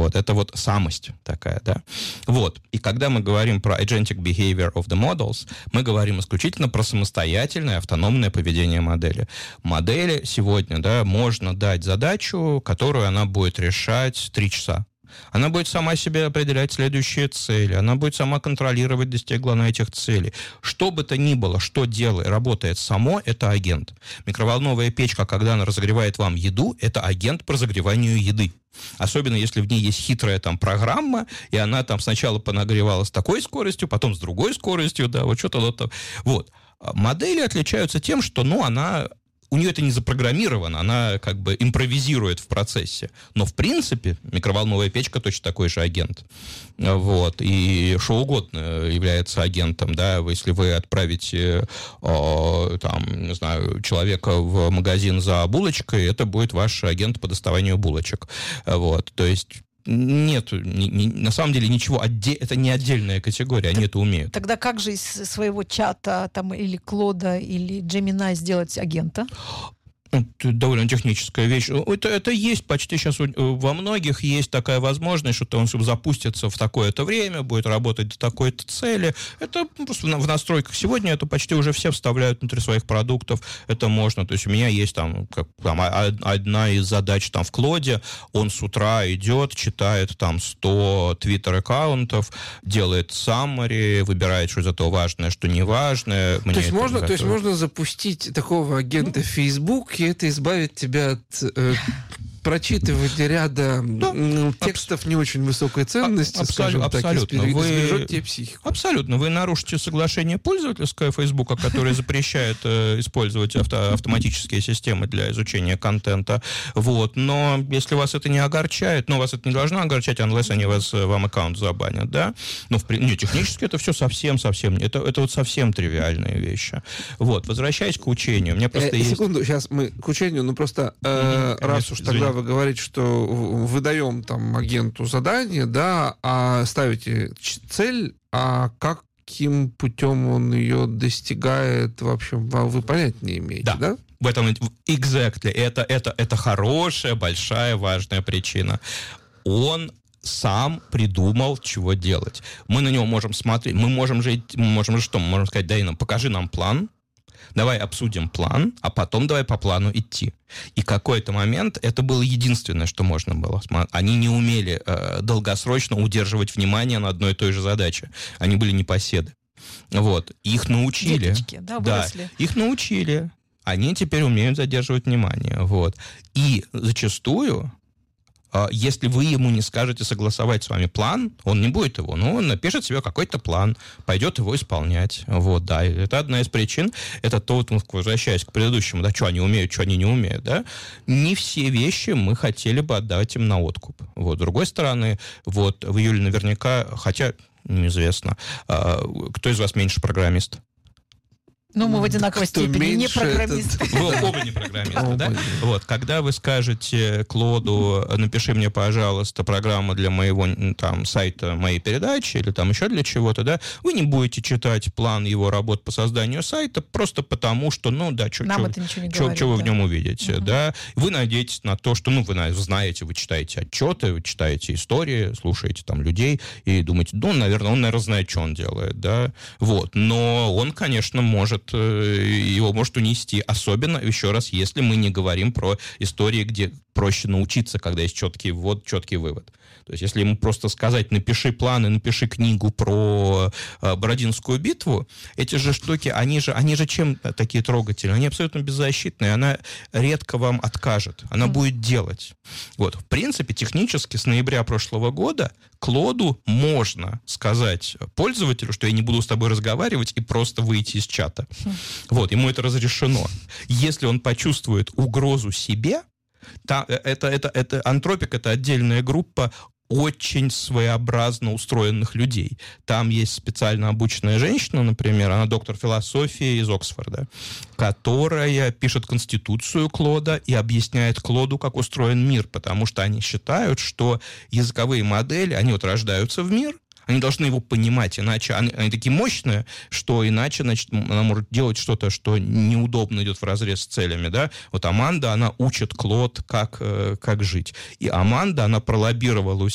Вот, это вот самость такая, да. Вот, и когда мы говорим про agentic behavior of the models, мы говорим исключительно про самостоятельное автономное поведение модели. Модели сегодня, да, можно дать задачу, которую она будет решать 3 часа. Она будет сама себе определять следующие цели, она будет сама контролировать, достигла она этих целей. Что бы то ни было, что делает, работает само, это агент. Микроволновая печка, когда она разогревает вам еду, это агент по разогреванию еды. Особенно, если в ней есть хитрая там программа, и она там сначала понагревала с такой скоростью, потом с другой скоростью, да, вот что-то вот там. Вот. Модели отличаются тем, что, у нее это не запрограммировано, она как бы импровизирует в процессе. Но, в принципе, микроволновая печка точно такой же агент. Вот. И что угодно является агентом, да, если вы отправите, не знаю, человека в магазин за булочкой, это будет ваш агент по доставанию булочек. Вот. То есть нет, на самом деле ничего, это не отдельная категория, они это умеют. Тогда как же из своего чата там, или Клода, или Gemini сделать агента? Это довольно техническая вещь. Это есть почти сейчас во многих есть такая возможность, что он запустится в такое-то время, будет работать до такой-то цели. Это просто в настройках сегодня это почти уже все вставляют внутри своих продуктов. Это можно. То есть у меня есть одна из задач там в Клоде. Он с утра идет, читает там 100 твиттер-аккаунтов, делает summary, выбирает, что из этого важное, что не важное. То есть можно запустить такого агента в Facebook, и это избавит тебя от прочитывания ряда текстов не очень высокой ценности, скажем так, и сбережет тебе психику. Абсолютно. Вы нарушите соглашение пользовательское Фейсбука, которое запрещает использовать автоматические системы для изучения контента. Вот. Но если вас это не огорчает, вас это не должно огорчать, unless они вам аккаунт забанят, да? Но технически это все совсем, это вот совсем тривиальные вещи. Вот. Возвращаясь к учению. У меня просто есть... Секунду, сейчас мы к учению, просто раз уж тогда вы говорите, что выдаем там агенту задание, да, а ставите цель, а каким путем он ее достигает, в общем, вы понять не имеете, да? В этом exactly. Это хорошая, большая, важная причина. Он сам придумал, чего делать. Мы на него можем смотреть. Мы можем сказать, дай нам, покажи нам план, давай обсудим план, а потом давай по плану идти. И какой-то момент это было единственное, что можно было. Они не умели долгосрочно удерживать внимание на одной и той же задаче. Они были непоседы. Вот. Их научили. Деточки, выросли. Их научили. Они теперь умеют задерживать внимание. Вот. И зачастую... Если вы ему не скажете согласовать с вами план, он не будет его. Он напишет себе какой-то план, пойдет его исполнять. Вот, да. И это одна из причин. Это то, возвращаясь к предыдущему, да, что они умеют, что они не умеют, да. Не все вещи мы хотели бы отдавать им на откуп. Вот. С другой стороны, вот в июле наверняка, хотя неизвестно, кто из вас меньше программист? Мы в одинаковой степени не программисты. Вы оба не программисты, да? Вот, когда вы скажете Клоду, напиши мне, пожалуйста, программу для моего там сайта, моей передачи или там еще для чего-то, да, вы не будете читать план его работ по созданию сайта просто потому, что, что вы в нем увидите, да? Вы надеетесь на то, что, вы знаете, вы читаете отчеты, вы читаете истории, слушаете там людей и думаете, он, наверное, знает, что он делает, да? Вот, но он, конечно, его может унести, особенно, еще раз, если мы не говорим про истории, где проще научиться, когда есть четкий ввод, четкий вывод. То есть, если ему просто сказать, напиши план и напиши книгу про Бородинскую битву, эти же штуки, они же чем такие трогательные? Они абсолютно беззащитные, она редко вам откажет, она будет делать. Вот, в принципе, технически с ноября прошлого года Клоду можно сказать пользователю, что я не буду с тобой разговаривать и просто выйти из чата. Вот, ему это разрешено. Если он почувствует угрозу себе, антропик — это отдельная группа очень своеобразно устроенных людей. Там есть специально обученная женщина, например, она доктор философии из Оксфорда, которая пишет конституцию Клода и объясняет Клоду, как устроен мир, потому что они считают, что языковые модели, они рождаются в мир, они должны его понимать, иначе они такие мощные, что иначе, она может делать что-то, что неудобно идет вразрез с целями, да. Вот Аманда, она учит Клод, как жить. И Аманда, она пролоббировала